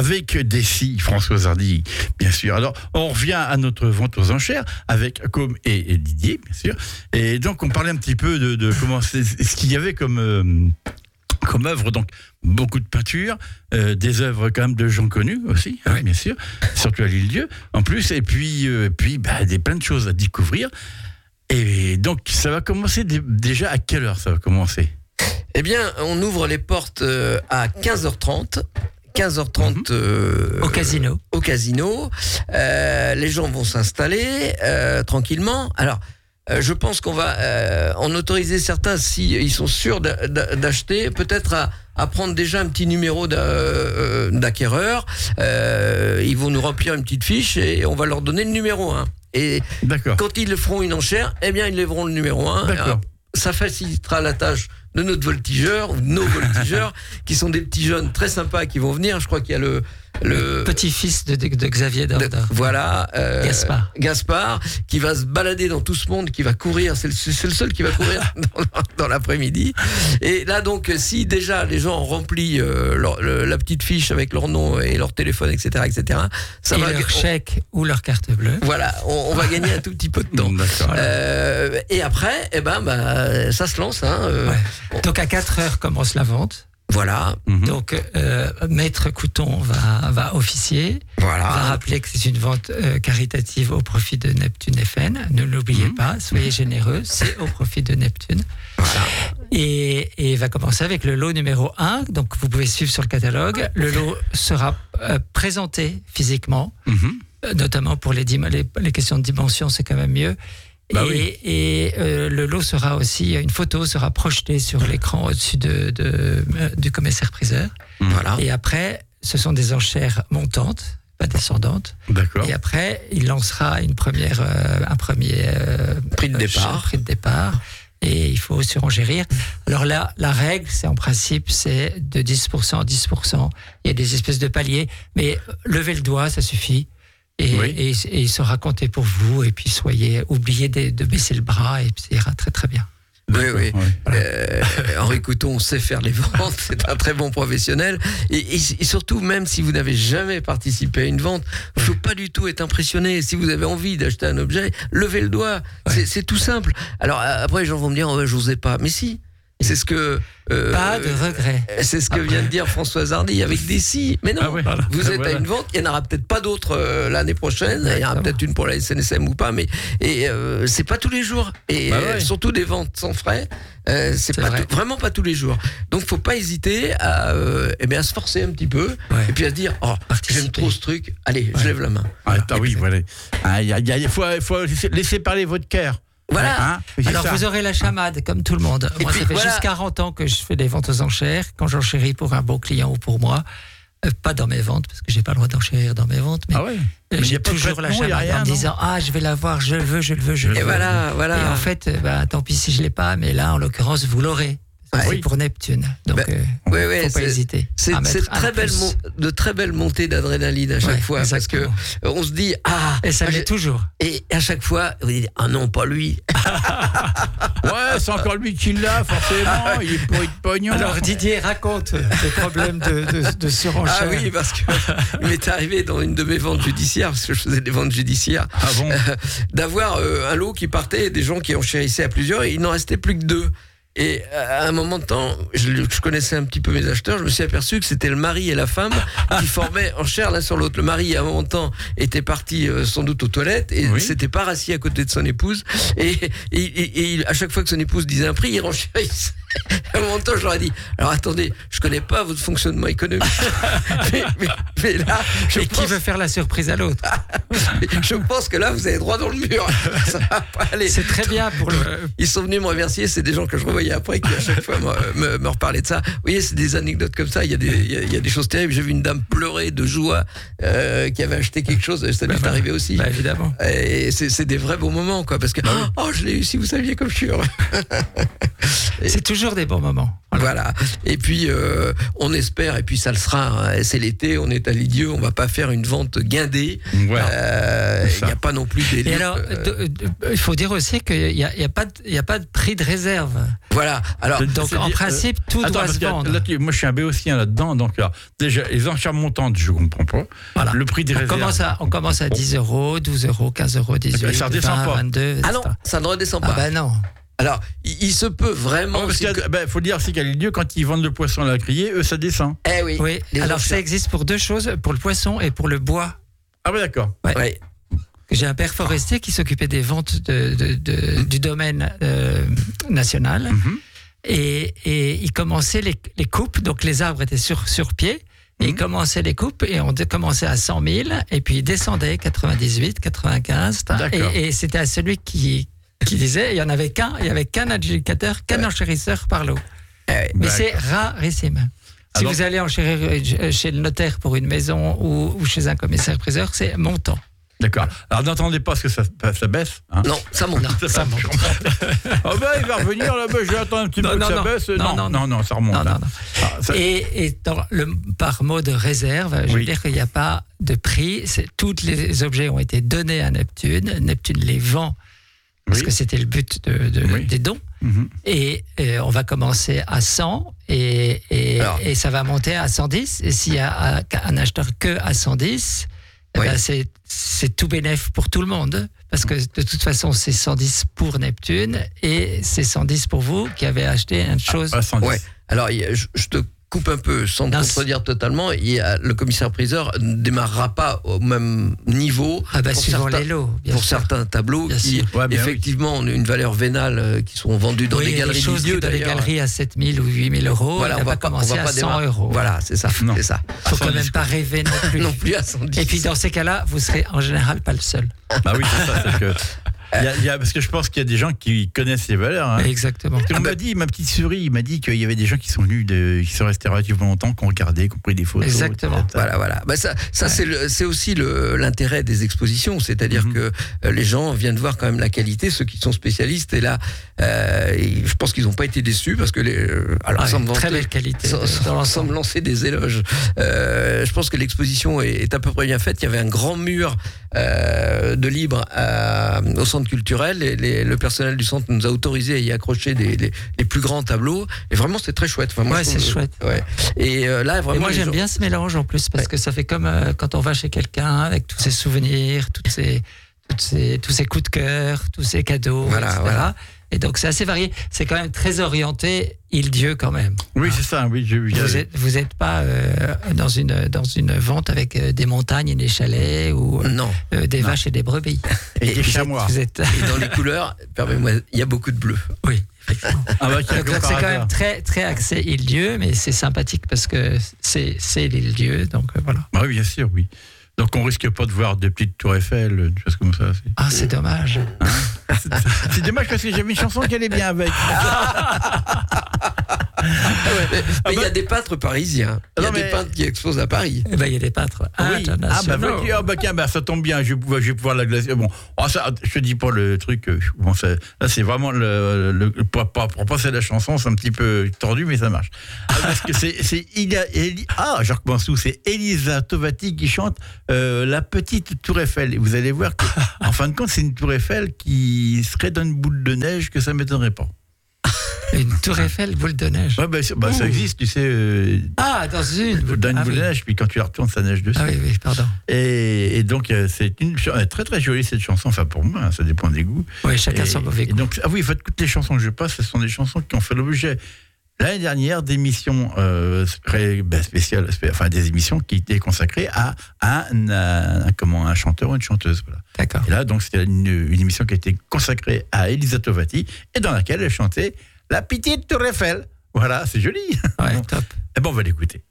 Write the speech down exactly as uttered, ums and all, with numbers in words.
avec Dessy, Françoise Hardy, bien sûr. Alors, on revient à notre vente aux enchères avec Com et, et Didier, bien sûr. Et donc, on parlait un petit peu de, de comment c'est, ce qu'il y avait comme, euh, comme œuvre. Donc, beaucoup de peintures, euh, des œuvres quand même de gens connus aussi, hein, bien sûr, surtout à l'Île-Dieu, en plus. Et puis, euh, puis bah, des plein de choses à découvrir. Et donc, ça va commencer d- déjà à quelle heure ça va commencer ? Eh bien, on ouvre les portes euh, à quinze heures trente. quinze heures trente euh, Au casino. euh, au casino. Euh, les gens vont s'installer euh, tranquillement. Alors, euh, je pense qu'on va euh, en autoriser certains si ils sont sûrs d'a- d'a- d'acheter, peut-être à, à prendre déjà un petit numéro d'a- euh, d'acquéreur. Euh, ils vont nous remplir une petite fiche et on va leur donner le numéro un. Et D'accord. quand ils le feront une enchère, eh bien, ils lèveront le numéro un. D'accord. Ça facilitera la tâche de notre voltigeur, ou de nos voltigeurs, qui sont des petits jeunes très sympas qui vont venir. Je crois qu'il y a le... le Petit-fils de, de, de Xavier de- Dorda. voilà. euh, Gaspard. Gaspard, qui va se balader dans tout ce monde, qui va courir. C'est le, c'est le seul qui va courir dans, dans l'après-midi. Et là, donc, si déjà les gens ont rempli euh, leur- le- la petite fiche avec leur nom et leur téléphone, et cetera, et cetera, ça Et va... leur on- chèque ou leur carte bleue. Voilà, on, on va gagner un tout petit peu de temps. D'accord. Euh, et après, eh ben, bah, ça se lance. Hein, euh, Ouais. Donc à quatre heures commence la vente. Voilà, Mhm. Donc euh, Maître Couton va, va officier, voilà. va rappeler que c'est une vente euh, caritative au profit de Neptune F N. Ne l'oubliez Mhm. pas, soyez généreux, c'est au profit de Neptune. Voilà. Et, et va commencer avec le lot numéro un. Donc vous pouvez suivre sur le catalogue. Le lot sera euh, présenté physiquement, Mhm. euh, notamment pour les, dim- les, les questions de dimension, c'est quand même mieux. Bah et oui. et euh, le lot sera aussi, une photo sera projetée sur l'écran au-dessus de, de, euh, du commissaire-priseur. Voilà. Et après, ce sont des enchères montantes, pas descendantes. D'accord. Et après, il lancera une première, euh, un premier euh, Prix de euh, départ. prix de départ. Et il faut surenchérir. Alors là, la règle, c'est en principe, c'est de dix pour cent, dix pour cent. Il y a des espèces de paliers, mais levez le doigt, ça suffit. Et, Oui. et, et il sera compté pour vous. Et puis soyez, oubliez de, de baisser le bras et puis ça ira très très bien. Oui, oui. Ouais. Euh, Henri Couton sait faire les ventes, c'est un très bon professionnel. Et, et, et surtout, même si vous n'avez jamais participé à une vente, il ne faut pas du tout être impressionné. Si vous avez envie d'acheter un objet, levez le doigt. C'est, c'est tout simple. Alors après, les gens vont me dire, oh, je n'osais pas. Mais si, c'est ce que... euh, Pas de regret. C'est ce que vient de dire Françoise Hardy avec des si. Mais non, Ah ouais. vous Ah, êtes voilà. à une vente, il n'y en aura peut-être pas d'autres euh, l'année prochaine, il y en aura Exactement. peut-être une pour la S N S M ou pas, mais et euh, c'est pas tous les jours. Et Bah euh, ouais. surtout des ventes sans frais, euh, c'est, C'est pas vrai. tout- vraiment pas tous les jours. Donc faut pas hésiter à, euh, eh bien, à se forcer un petit peu, Ouais. et puis à se dire, oh, Participer. j'aime trop ce truc, allez, je lève la main. Ah, attends, oui, voilà. Ah, il y a- il y a- il faut, il faut laisser, laisser parler votre cœur. Voilà. Hein, c'est Alors ça. vous aurez la chamade comme tout le monde. Et Moi, puis, ça fait voilà. juste quarante ans que je fais des ventes aux enchères. Quand j'enchéris pour un beau client ou pour moi, euh, pas dans mes ventes parce que j'ai pas le droit d'enchérir dans mes ventes, mais Ah ouais. euh, Mais il y j'ai a pas de toujours la traitement, il y a chamade rien, en me non disant ah je vais l'avoir, je le veux, je le veux, je le Et veux. voilà, voilà. Et en fait, euh, bah, tant pis si je l'ai pas, mais là en l'occurrence vous l'aurez. Ouais. C'est Oui. pour Neptune, donc Bah, euh, ouais, ouais, faut pas c'est- hésiter. C'est, à mettre c'est un très de belle plus. mon- de très belles montées d'adrénaline à chaque Ouais, fois, parce que exactement. euh, on se dit ah, Et ça moi, l'est j'ai- toujours. et à chaque fois vous dites ah non pas lui. Ouais, c'est encore lui qui l'a, forcément. Il est pourri de pognon. Alors Didier raconte les problèmes de, de, de surenchère. Ah oui, parce que il m'est arrivé dans une de mes ventes judiciaires, parce que je faisais des ventes judiciaires, Ah bon. d'avoir euh, un lot qui partait, des gens qui enchérissaient à plusieurs, et il n'en restait plus que deux. Et à un moment de temps, je, je connaissais un petit peu mes acheteurs, je me suis aperçu que c'était le mari et la femme qui formaient enchère l'un sur l'autre. Le mari, à un moment de temps, était parti euh, sans doute aux toilettes et Oui. s'était pas rassis à côté de son épouse. Et, et, et- et à chaque fois que son épouse disait un prix, il renchérissait. À un moment de temps, je leur ai dit, alors attendez, je connais pas votre fonctionnement économique. mais, mais- mais là, je Et qui pense, veut faire la surprise à l'autre? je pense que là, vous avez droit dans le mur. Ça va pas aller. C'est très bien pour le. Ils sont venus me remercier, c'est des gens que je revoyais après qui à chaque fois me, me, me reparlaient de ça. Vous voyez, c'est des anecdotes comme ça, il y a des, il y a, il y a des choses terribles. J'ai vu une dame pleurer de joie euh, qui avait acheté quelque chose, ça lui est arrivé aussi. Bah, évidemment. Et c'est, c'est des vrais beaux moments, quoi, parce que oh, je l'ai eu, si vous saviez comme je suis heureux. C'est toujours toujours des bons moments. Voilà. Et puis, euh, on espère, et puis ça le sera, hein, c'est l'été, on est à l'idiot, on va pas faire une vente guindée. Voilà. Euh, C'est Il ça. n'y a pas non plus des... Et alors, euh, de- de- il faut dire aussi qu'il n'y a, il y a, pas de- il y a pas de prix de réserve. voilà. Alors, C'est- Donc, en C'est-à-dire, principe, tout Attends, doit parce se que vendre. là, tu- moi, je suis un béotien là-dedans. Donc, là, déjà, les enchères montantes, je comprends pas. Voilà. Le prix des On réserves. commence, à, on commence à dix euros, douze euros, quinze euros, dix-huit, ben, ça redescend vingt, pas. vingt-deux, et cetera. ah non, ça ne redescend Ah pas. ben non. Alors, il, il se peut vraiment... Ah, parce aussi qu'il y a- que- ben, faut dire aussi qu'à l'île, quand ils vendent le poisson à la criée, eux, ça descend. Eh oui. Oui, les alors enchères. ça existe pour deux choses, pour le poisson et pour le bois. Ah, ouais, d'accord. Ouais. Ouais. J'ai un père forestier qui s'occupait des ventes de, de- de- du domaine euh, national Mhm. et, et il commençait les, les coupes, donc les arbres étaient sur, sur pied, et il Mhm. commençait les coupes et on dé- commençait à cent mille et puis il descendait quatre-vingt-dix-huit, quatre-vingt-quinze D'accord. et, et c'était à celui qui, qui disait, il n'y en avait qu'un, il n'y avait qu'un adjudicateur, qu'un Ouais. enchérisseur par lot. Eh oui. Mais D'accord. c'est rarissime. Si Alors- vous allez enchérir euh, chez le notaire pour une maison ou, ou chez un commissaire-priseur, c'est montant. D'accord. Alors, n'entendez pas ce que ça, ça baisse. Hein. Non, ça monte. Ça monte. Ah ben, il va revenir là-bas, je vais attendre un petit Non, peu non, que ça non. baisse. Non, Non, non, non, non, ça remonte. Non, hein. non, non. Ah, ça- Et, et dans le, par mot de réserve, je veux Oui. dire qu'il n'y a pas de prix. C'est, tous les objets ont été donnés à Neptune. Neptune les vend parce Oui. que c'était le but de, de- Oui. des dons. Mhm. Et, euh, on va commencer à cent et, et, Alors. et ça va monter à cent dix. Et s'il y a un- un acheteur que à cent dix, eh Oui. ben c'est, c'est tout bénef pour tout le monde. Parce que de toute façon, c'est cent dix pour Neptune et c'est cent dix pour vous qui avez acheté une chose. Ah, cent dix. Ouais. Alors, il y a- je, je te coupe un peu sans te Non, contredire totalement. Il y a, le commissaire-priseur ne démarrera pas au même niveau Ah bah, pour, suivant certains, les lots, bien pour sûr. certains tableaux Bien qui, sûr. Ouais, bien effectivement, ont une valeur vénale euh, qui sont vendus dans Oui, des il y a galeries choses milieu dans les d'ailleurs. galeries à sept mille ou huit mille euros. Voilà, elle on va va pas, on commencer va pas à cent démarrer. euros. Voilà, c'est ça. Non. C'est ça. Faut cent quand dix, même pas rêver non plus. Non plus à cent dix. Et puis dans ces cas-là, vous serez en général pas le seul. Bah oui, c'est ça. c'est que- il y a- il y a- parce que je pense qu'il y a des gens qui connaissent les valeurs. Hein. Exactement. On Ah m'a bah- dit, ma petite souris, il m'a dit qu'il y avait des gens qui sont venus, de, qui sont restés relativement longtemps, qui ont regardé, qui ont pris des photos. Exactement. et cetera. Voilà, voilà. Bah ça, ça Ouais. c'est, le, c'est aussi le, l'intérêt des expositions, c'est-à-dire Mhm. que euh, les gens viennent voir quand même la qualité, ceux qui sont spécialistes. Et là, euh, et je pense qu'ils n'ont pas été déçus parce que les, euh, alors Ah, sans me une très vanter, belle qualité sans, euh, sans- dans sans l'ensemble. me lancer des éloges, euh, je pense que l'exposition est, est à peu près bien faite. Il y avait un grand mur euh, de libre à- au centre culturel et les- le personnel du centre nous a autorisé à y accrocher des, les, les plus grands tableaux. Et vraiment, c'est très chouette. Enfin, moi, Ouais, je c'est trouve- chouette. Ouais. Et euh, là, Et vraiment, moi les j'aime gens- bien ce mélange en plus parce Ouais. que ça fait comme euh, quand on va chez quelqu'un avec tous ses souvenirs, toutes ses, toutes ses, tous ses coups de cœur, tous ses cadeaux, Voilà, et cetera. voilà. Et donc c'est assez varié. C'est quand même très orienté île-dieu quand même. Oui, c'est ça. Oui, j'ai vu. Vous êtes, vous êtes pas euh, dans une dans une vente avec euh, des montagnes et des chalets ou euh, Non. euh, des Non. vaches et des brebis. Et des vous êtes- chamois. Vous êtes, Et dans les couleurs, permets-moi, il y a beaucoup de bleu. oui. effectivement. Ah bah, quel Donc là, c'est quand comparateur. même très très axé île-dieu, mais c'est sympathique parce que c'est c'est l'île-dieu, donc euh, voilà. Bah oui, bien sûr, oui. Donc on risque pas de voir des petites tours Eiffel, des choses comme ça. C'est, Ah, c'est dommage. c'est, c'est dommage parce que j'avais une chanson qui allait bien avec. Mais il y bah- a des peintres parisiens. Il y a Non, des mais- peintres qui exposent à Paris. Eh ben, il y a des peintres Oui. Ah bah, internationaux. voilà. Ah, bah, tiens, bah, ça tombe bien, je vais pouvoir, je vais pouvoir la glacer. Bon, oh, ça, je te dis pas le truc. euh, Bon, ça, là, c'est vraiment le, le pour, pour, pour passer la chanson, c'est un petit peu tordu, mais ça marche. Ah, parce que c'est, c'est Ilia- Eli- ah, je recommence tout. C'est Elisa Tovati qui chante euh, La Petite Tour Eiffel. Et vous allez voir que, en fin de compte, c'est une Tour Eiffel qui serait dans une boule de neige que ça m'étonnerait pas. Une tour Eiffel, boule de neige. Ouais, bah, c'est- bah, ça Ouh. existe, tu sais, euh, Ah, dans une boule, dans une ah, boule oui. de neige, puis quand tu la retournes, ça neige dessus. Ah oui, oui, pardon. Et, et donc, euh, c'est une ch- euh, très très jolie cette chanson, enfin pour moi, hein, ça dépend des goûts. Oui, chacun et, son mauvais et goût. donc, ah oui, en fait, toutes les chansons que je passe, ce sont des chansons qui ont fait l'objet l'année dernière d'émissions euh, spé- ben, spéciales, spé- enfin des émissions qui étaient consacrées à, à un, un- un- comment, un chanteur ou une chanteuse. Voilà. D'accord. Et là, donc, c'était une, une émission qui a été consacrée à Elisa Tovati et dans laquelle elle chantait La Petite Tour Eiffel. Voilà, c'est joli. Ouais, Bon. top. Eh ben, on va l'écouter.